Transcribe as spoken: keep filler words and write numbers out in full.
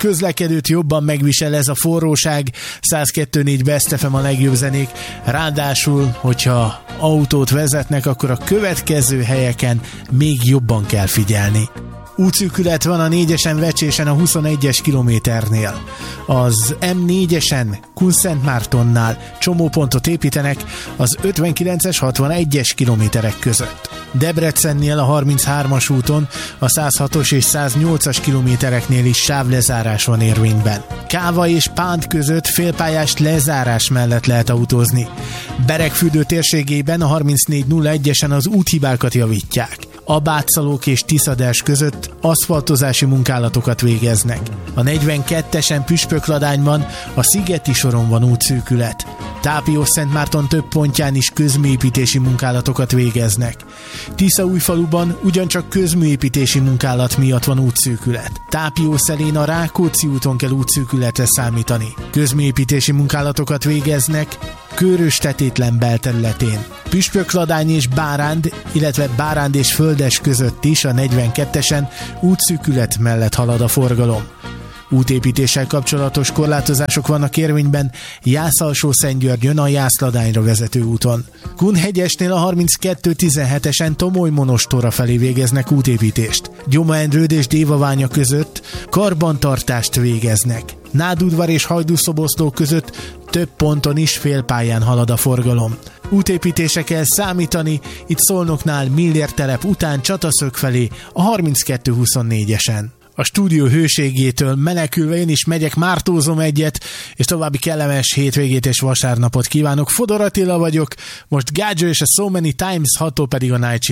közlekedőt jobban megvisel ez a forróság. száz kettő négy Best ef em a legjobb zenék. Ráadásul, hogyha autót vezetnek, akkor a következő helyeken még jobban kell figyelni. Útszűkület van a négyesen Vecsésen a huszonegyes kilométernél. Az em négyesen Kunszentmártonnál csomópontot építenek az ötvenkilences hatvanegyes kilométerek között. Debrecennél a harminchármas úton a száz hatos és száz nyolcas kilométereknél is sávlezárás van érvényben. Káva és Pánt között félpályás lezárás mellett lehet autózni. Beregfürdő térségében a harmincnégy nulla egyesen az úthibákat javítják. Abátszalók és Tiszaders között aszfaltozási munkálatokat végeznek. A negyvenkettesen Püspökladányban a Szigeti soron van útszűkület. Tápiószentmárton több pontján is közműépítési munkálatokat végeznek. Tiszaújfaluban ugyancsak közműépítési munkálat miatt van útszűkület. Tápiószelén a Rákóczi úton kell útszűkületre számítani. Közműépítési munkálatokat végeznek Körös-Tetétlen belterületén. Püspökladány és Báránd, illetve Báránd és Földes között is a negyvenkettesen útszűkület mellett halad a forgalom. Útépítéssel kapcsolatos korlátozások vannak érvényben Jász-Alsó-Szentgyörgyön a Jász-Ladányra vezető úton. Kunhegyesnél a harminckettő tizenhetesen Tomoly-Monostorra felé végeznek útépítést. Gyoma-Endrőd és Dévaványa között karbantartást végeznek. Nádudvar és Hajdúszoboszló között több ponton is félpályán halad a forgalom. Útépítése kell számítani, itt Szolnoknál Millértelep után Csataszög felé a harminckettő huszonnégyesen. A stúdió hőségétől menekülve én is megyek, mártózom egyet, és további kellemes hétvégét és vasárnapot kívánok. Fodor Attila vagyok, most Gágyó és a So Many Times, hattól pedig a Night